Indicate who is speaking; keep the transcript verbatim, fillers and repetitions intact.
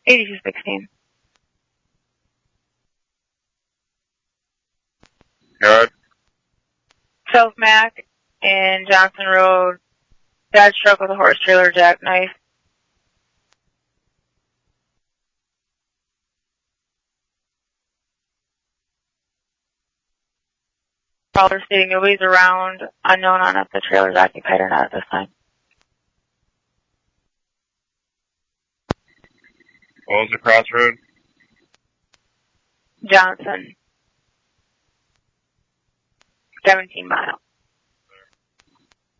Speaker 1: eighty-two sixteen.
Speaker 2: Good.
Speaker 1: South Mac and Johnson Road. Dodge truck with a horse trailer jackknife. Caller stating nobody's around. Unknown on if the trailer is occupied or not at this time.
Speaker 2: What was the crossroad?
Speaker 1: Johnson. seventeen miles.